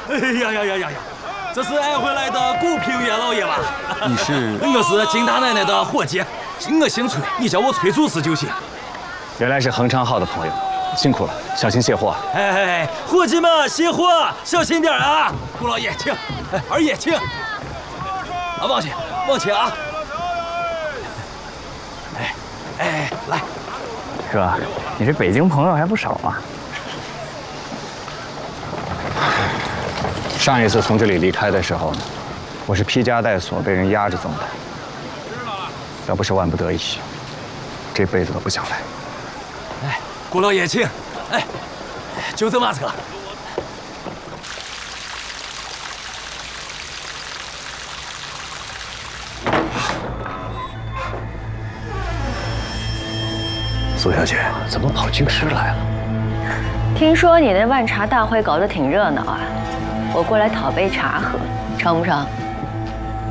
哎呀！这是爱回来的古平原老爷吧？ 你是？ 我是金大奶奶的伙计，我姓崔，你叫我崔祖师就行。 原来是恒昌号的朋友，辛苦了，小心卸货。 哎，伙计们卸货小心点啊！顾老爷请，二爷请。啊，往前啊！来。 哥，你这北京朋友还不少啊。上一次从这里离开的时候，我是披枷带锁，被人压着走的。要不是万不得已，这辈子都不想来。 哎，顾老爷请。哎，就这马车。 苏小姐，怎么跑京师来了？ 听说你那万茶大会搞得挺热闹啊，我过来讨杯茶喝，成不成？